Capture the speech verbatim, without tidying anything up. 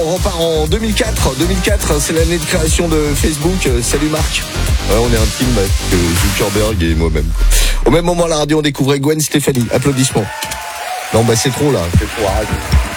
On repart en deux mille quatre. deux mille quatre, c'est l'année de création de Facebook. Salut Marc. Ouais, on est intime avec Zuckerberg et moi-même. Au même moment, à la radio, on découvrait Gwen Stefani. Applaudissements. Non, bah c'est trop là. C'est trop, arrête.